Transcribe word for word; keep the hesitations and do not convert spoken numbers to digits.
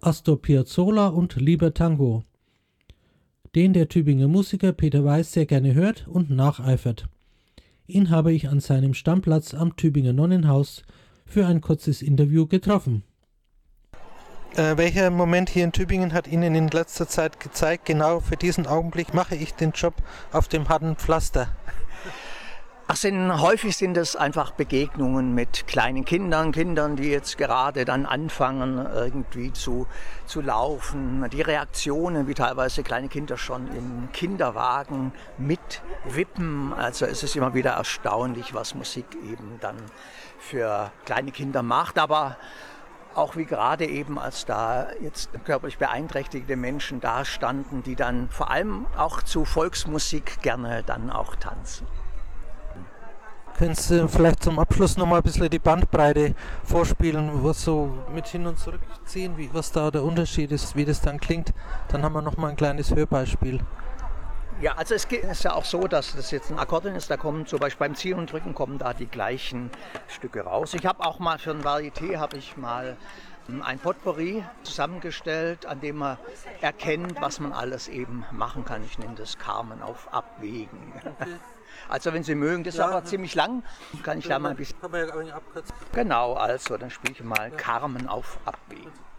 Astor Piazzolla und Lieber Tango, den der Tübinger Musiker Peter Weiß sehr gerne hört und nacheifert. Ihn habe ich an seinem Stammplatz am Tübinger Nonnenhaus für ein kurzes Interview getroffen. Äh, welcher Moment hier in Tübingen hat Ihnen in letzter Zeit gezeigt, genau für diesen Augenblick mache ich den Job auf dem harten Pflaster? Ach, sind, häufig sind es einfach Begegnungen mit kleinen Kindern, Kindern, die jetzt gerade dann anfangen irgendwie zu, zu laufen. Die Reaktionen, wie teilweise kleine Kinder schon im Kinderwagen mitwippen. Also es ist immer wieder erstaunlich, was Musik eben dann für kleine Kinder macht. Aber auch wie gerade eben, als da jetzt körperlich beeinträchtigte Menschen da standen, die dann vor allem auch zu Volksmusik gerne dann auch tanzen. Können Sie vielleicht zum Abschluss nochmal ein bisschen die Bandbreite vorspielen, was so mit hin und zurückziehen, wie, was da der Unterschied ist, wie das dann klingt? Dann haben wir nochmal ein kleines Hörbeispiel. Ja, also es ist ja auch so, dass das jetzt ein Akkordeon ist, da kommen zum Beispiel beim Ziehen und Drücken kommen da die gleichen Stücke raus. Ich habe auch mal für ein Varieté habe ich mal ein Potpourri zusammengestellt, an dem man erkennt, was man alles eben machen kann. Ich nenne das Carmen auf Abwägen. Okay. Also wenn Sie mögen, das ja, ist aber ziemlich lang, kann ich da mal ein bisschen... Kann man ja abkürzen. Genau, also dann spiele ich mal Carmen auf Abwägen.